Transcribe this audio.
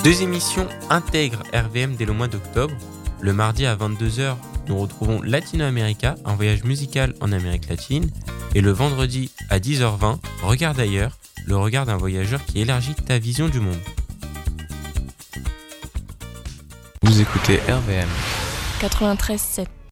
Deux émissions intègrent RVM dès le mois d'octobre. Le mardi à 22h, nous retrouvons Latino America, un voyage musical en Amérique latine. Et le vendredi à 10h20, Regarde ailleurs, le regard d'un voyageur qui élargit ta vision du monde. Vous écoutez RVM 93.7.